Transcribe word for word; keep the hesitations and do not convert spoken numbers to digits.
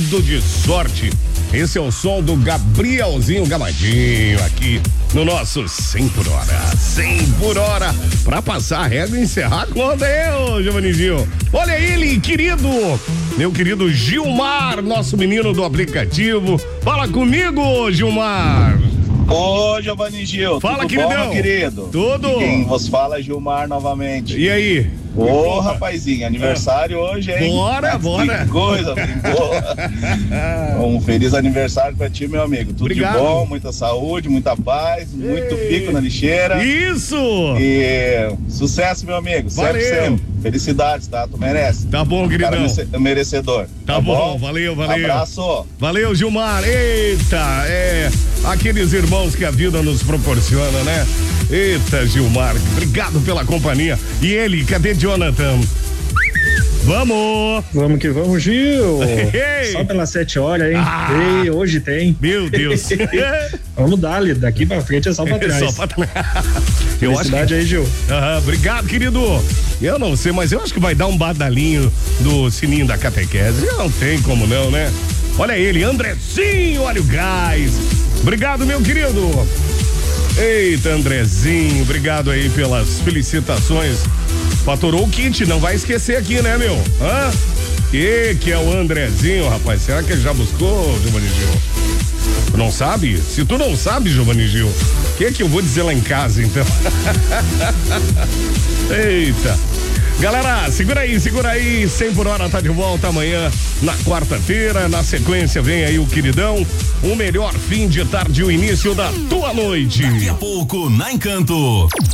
cheio de sorte. Esse é o som do Gabrielzinho Gamadinho aqui no nosso cem por hora. cem por hora pra passar a régua e encerrar a conta, hein, Giovannizinho? Olha ele, querido, meu querido Gilmar, nosso menino do aplicativo. Fala comigo, Gilmar. Ô, Giovanni Gil, fala, tudo queridão? bom, meu querido? Tudo. E quem vos fala é Gilmar novamente. E aí? Ô, rapazinho, aniversário é. hoje, hein? Bora, Mas bora. Que coisa, brincou. Um feliz aniversário pra ti, meu amigo. Tudo Obrigado. de bom, muita saúde, muita paz, muito Ei. pico na lixeira. Isso! E sucesso, meu amigo. Sempre, Valeu. sempre. Felicidades, tá? Tu merece. Tá bom, queridão. Cara merece- merecedor. Tá, Tá, bom, bom? valeu, valeu. Abraço. Valeu, Gilmar. Eita, é aqueles irmãos que a vida nos proporciona, né? Eita, Gilmar, obrigado pela companhia. E ele, cadê Jonathan? Vamos! Vamos que vamos, Gil! Ei. Só pelas sete horas, hein? Ah. Ei, hoje tem. Meu Deus! Vamos dar-lhe, daqui pra frente é só pra trás. Só pra trás. Eu acho que... Felicidade aí, Gil. Aham, obrigado, querido. Eu não sei, mas eu acho que vai dar um badalinho do sininho da catequese. Não tem como não, né? Olha ele, Andrezinho, olha o gás. Obrigado, meu querido. Eita, Andrezinho, obrigado aí pelas felicitações. Faturou o kit, não vai esquecer aqui, né, meu? Hã? Que que é o Andrezinho, rapaz? Será que ele já buscou, Giovanni Gil? Não sabe? Se tu não sabe, Giovanni Gil, o que que eu vou dizer lá em casa, então? Eita. Galera, segura aí, segura aí. cem por hora tá de volta amanhã, na quarta-feira. Na sequência vem aí o queridão. O melhor fim de tarde, o início da tua noite. Daqui a pouco, na Encanto.